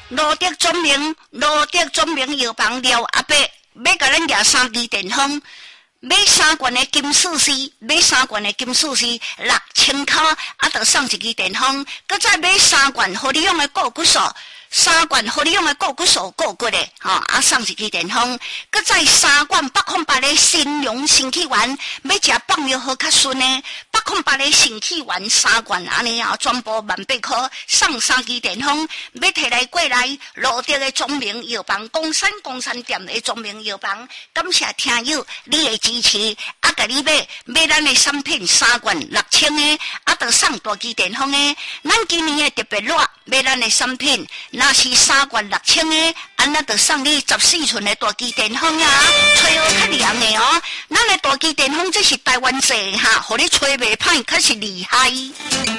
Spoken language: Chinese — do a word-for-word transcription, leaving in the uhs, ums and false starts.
罗德专门罗德专门药房廖阿伯要甲咱拿三支电风。买三罐的金丝丝，买三罐的金丝丝六千块，啊，着送一支电风，搁再买三罐互你用的固骨素，三罐互你用的固骨素固骨的，吼、哦，啊，送一支电风，搁再三罐百分百的新荣新气丸，要食放药好较顺呢，百分百的新气丸三罐安尼啊，全部万八块，送三支电风，要摕来过来，罗德的钟明药房，公山公山店的钟明药房，感谢听友你的支持，啊，甲你买买咱的产品三罐六千的，啊，着送大支电风的，咱今年的特别热，买咱的产品。若是三罐六千的，安那就送你十四寸的大机电风啊，吹好较凉的哦。咱的大机电风这是台湾製哈，互你吹袂歹，较是厲害。